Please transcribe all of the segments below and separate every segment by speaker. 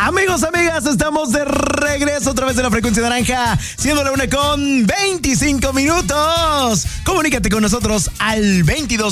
Speaker 1: Amigos, amigas, estamos de regreso otra vez de la frecuencia naranja, siendo la 1:25. Comunícate con nosotros al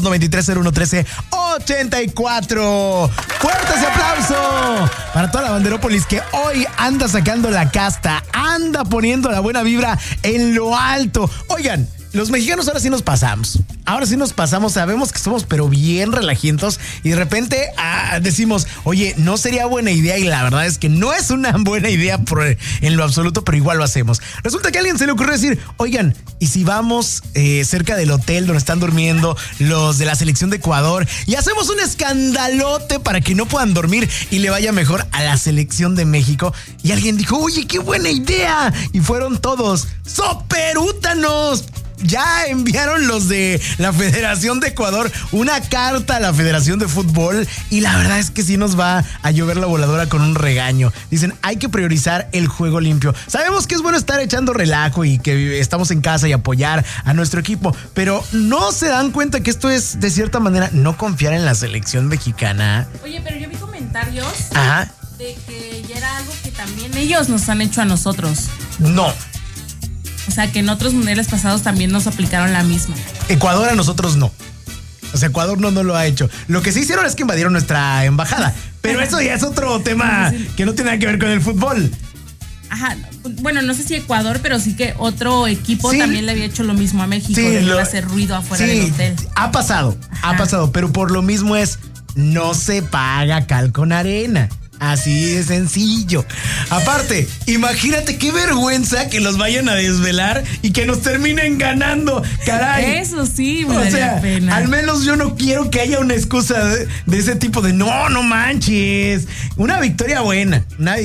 Speaker 1: 2293-0113-84. Fuerte ese aplauso para toda la Banderópolis que hoy anda sacando la casta, anda poniendo la buena vibra en lo alto. Oigan, los mexicanos ahora sí nos pasamos. Sabemos que somos pero bien relajientos y de repente decimos, oye, no sería buena idea, y la verdad es que no es una buena idea en lo absoluto, pero igual lo hacemos. Resulta que a alguien se le ocurrió decir, oigan, ¿y si vamos cerca del hotel donde están durmiendo los de la selección de Ecuador y hacemos un escandalote para que no puedan dormir y le vaya mejor a la selección de México? Y alguien dijo, oye, qué buena idea, y fueron todos ¡soperútanos! Ya enviaron los de la Federación de Ecuador una carta a la Federación de Fútbol y la verdad es que sí nos va a llover la voladora con un regaño. Dicen, hay que priorizar el juego limpio. Sabemos que es bueno estar echando relajo y que estamos en casa y apoyar a nuestro equipo, pero no se dan cuenta que esto es, de cierta manera, no confiar en la selección mexicana.
Speaker 2: Oye, pero yo vi comentarios
Speaker 1: Ajá.
Speaker 2: de que ya era algo que también ellos nos han hecho a nosotros.
Speaker 1: No.
Speaker 2: O sea, que en otros mundiales pasados también nos aplicaron la misma.
Speaker 1: Ecuador a nosotros no. O sea, Ecuador no lo ha hecho. Lo que sí hicieron es que invadieron nuestra embajada. Pero eso ya es otro tema que no tiene nada que ver con el fútbol.
Speaker 2: Ajá. Bueno, no sé si Ecuador, pero sí que otro equipo también le había hecho lo mismo a México. De hacer ruido afuera del hotel. Ha pasado,
Speaker 1: pero por lo mismo no se paga cal con arena. Así de sencillo. Aparte, imagínate qué vergüenza que los vayan a desvelar y que nos terminen ganando. Caray.
Speaker 2: Eso sí, me daría pena.
Speaker 1: Al menos yo no quiero que haya una excusa de ese tipo de no manches. Una victoria buena.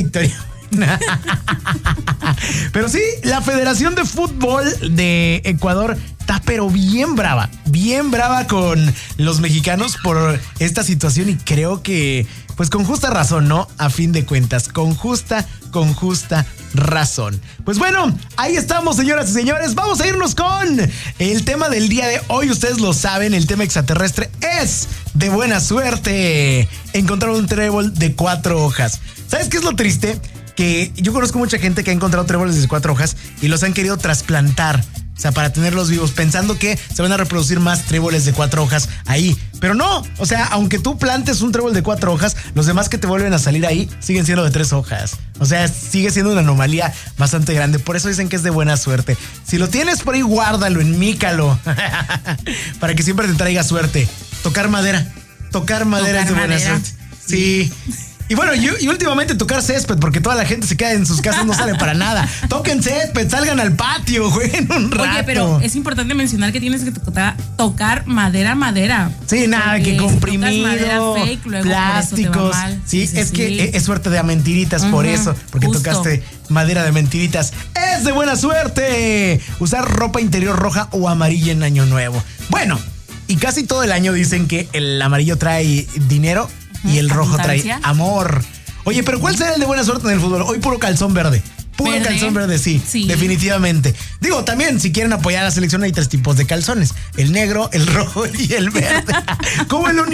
Speaker 1: Pero sí, la Federación de Fútbol de Ecuador está pero bien brava con los mexicanos por esta situación, y creo que pues con justa razón, ¿no? A fin de cuentas, con justa razón. Pues bueno, ahí estamos, señoras y señores. Vamos a irnos con el tema del día de hoy. Ustedes lo saben, el tema extraterrestre es de buena suerte. Encontraron un trébol de 4 hojas. ¿Sabes qué es lo triste? Que yo conozco mucha gente que ha encontrado tréboles de 4 hojas y los han querido trasplantar, o sea, para tenerlos vivos, pensando que se van a reproducir más tréboles de 4 hojas ahí. Pero no, o sea, aunque tú plantes un trébol de 4 hojas, los demás que te vuelven a salir ahí siguen siendo de 3 hojas. O sea, sigue siendo una anomalía bastante grande. Por eso dicen que es de buena suerte. Si lo tienes por ahí, guárdalo, enmícalo, para que siempre te traiga suerte. Tocar madera es de buena suerte. Sí. Y bueno, y últimamente tocar césped, porque toda la gente se queda en sus casas, no sale para nada. Toquen césped, salgan al patio, jueguen un rato.
Speaker 2: Oye, pero es importante mencionar que tienes que tocar madera.
Speaker 1: Sí, nada, que comprimido,
Speaker 2: si madera fake, luego
Speaker 1: plásticos. Sí, que es suerte de a mentiritas, por eso, porque tocaste madera de mentiritas. Es de buena suerte usar ropa interior roja o amarilla en Año Nuevo. Bueno, y casi todo el año dicen que el amarillo trae dinero y el rojo trae amor. Oye, pero ¿cuál será el de buena suerte en el fútbol? Hoy puro calzón verde. Calzón verde, sí, definitivamente. Digo, también, si quieren apoyar a la selección, hay 3 tipos de calzones: el negro, el rojo y el verde. ¡Como el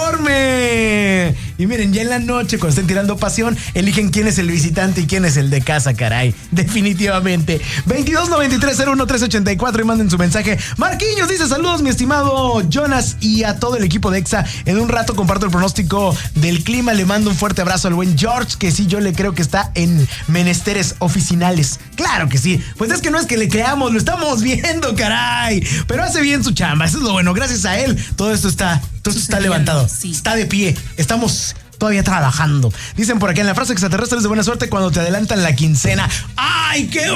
Speaker 1: uniforme! Y miren, ya en la noche, cuando estén tirando pasión, eligen quién es el visitante y quién es el de casa, caray. Definitivamente. 2293-011384 y manden su mensaje. Marquinhos dice: saludos, mi estimado Jonas, y a todo el equipo de EXA. En un rato comparto el pronóstico del clima. Le mando un fuerte abrazo al buen George, que sí, yo le creo que está en menesteres oficiales. Claro que sí. Pues es que no es que le creamos, lo estamos viendo, caray. Pero hace bien su chamba, eso es lo bueno. Gracias a él, todo esto está levantado. Sí. Está de pie. Estamos todavía trabajando. Dicen por acá en la frase extraterrestre es de buena suerte cuando te adelantan la quincena. ¡Ay, qué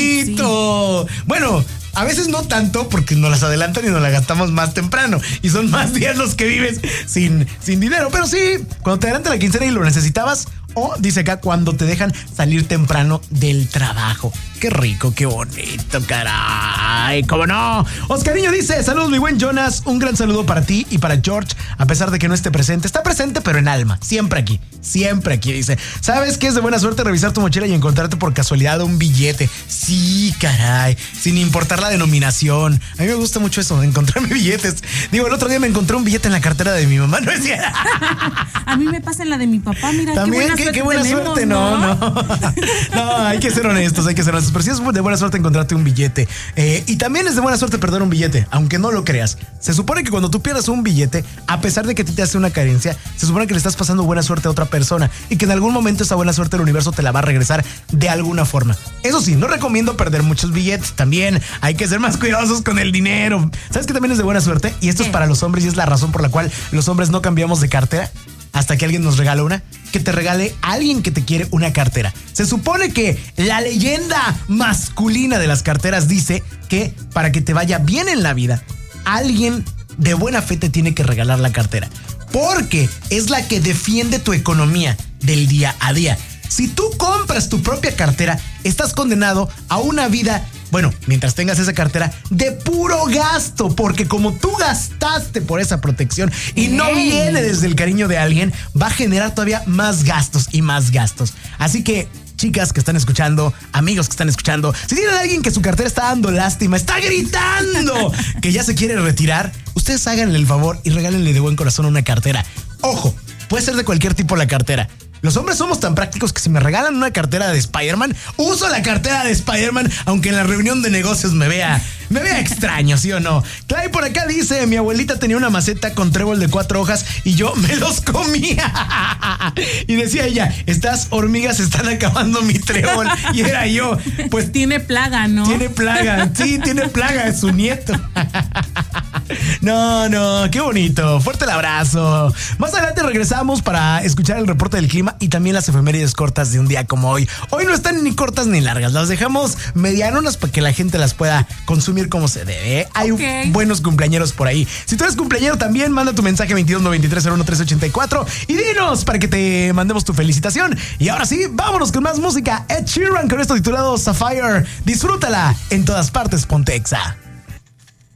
Speaker 1: bonito! Sí. Bueno, a veces no tanto, porque nos las adelantan y nos las gastamos más temprano. Y son más días los que vives sin dinero. Pero sí, cuando te adelantan la quincena y lo necesitabas. O dice acá, cuando te dejan salir temprano del trabajo. Qué rico, qué bonito, caray. ¿Cómo no? Oscariño dice: saludos, mi buen Jonas. Un gran saludo para ti y para George. A pesar de que no esté presente, está presente, pero en alma. Siempre aquí. siempre aquí dice, ¿sabes qué es de buena suerte revisar tu mochila y encontrarte por casualidad un billete? Sí, caray, sin importar la denominación. A mí me gusta mucho eso, de encontrarme billetes. Digo, el otro día me encontré un billete en la cartera de mi mamá, ¿no es cierto?
Speaker 2: A mí me pasa en la de mi papá, mira.
Speaker 1: También, qué buena suerte, no. No, hay que ser honestos, pero sí es de buena suerte encontrarte un billete. Y también es de buena suerte perder un billete, aunque no lo creas. Se supone que cuando tú pierdas un billete, a pesar de que te hace una carencia, se supone que le estás pasando buena suerte a otra persona y que en algún momento esa buena suerte el universo te la va a regresar de alguna forma. Eso sí, no recomiendo perder muchos billetes. También hay que ser más cuidadosos con el dinero. ¿Sabes qué también es de buena suerte? Y esto es para los hombres y es la razón por la cual los hombres no cambiamos de cartera hasta que alguien nos regala una. Que te regale alguien que te quiere una cartera. Se supone que la leyenda masculina de las carteras dice que para que te vaya bien en la vida, alguien de buena fe te tiene que regalar la cartera. Porque es la que defiende tu economía del día a día. Si tú compras tu propia cartera, estás condenado a una vida, bueno, mientras tengas esa cartera, de puro gasto, porque como tú gastaste por esa protección y no viene desde el cariño de alguien, va a generar todavía más gastos y más gastos. Así que, chicas que están escuchando, amigos que están escuchando, si tienen a alguien que su cartera está dando lástima, está gritando que ya se quiere retirar, ustedes háganle el favor y regálenle de buen corazón una cartera. Ojo, puede ser de cualquier tipo la cartera. Los hombres somos tan prácticos que si me regalan una cartera de Spider-Man, uso la cartera de Spider-Man, aunque en la reunión de negocios me vea extraño, ¿sí o no? Clay por acá dice, mi abuelita tenía una maceta con trébol de 4 hojas y yo me los comía. Y decía ella, estas hormigas están acabando mi trébol. Y era yo, pues...
Speaker 2: Tiene plaga, ¿no?
Speaker 1: Tiene plaga, sí, tiene plaga, es su nieto. No, qué bonito. Fuerte el abrazo. Más adelante regresamos para escuchar el reporte del clima y también las efemérides cortas de un día como hoy. Hoy no están ni cortas ni largas, las dejamos medianonas para que la gente las pueda consumir como se debe. Hay buenos cumpleañeros por ahí. Si tú eres cumpleañero también, manda tu mensaje 2293011384 y dinos para que te mandemos tu felicitación. Y ahora sí, vámonos con más música. Ed Sheeran con esto titulado Sapphire. Disfrútala en todas partes, ponte Exa.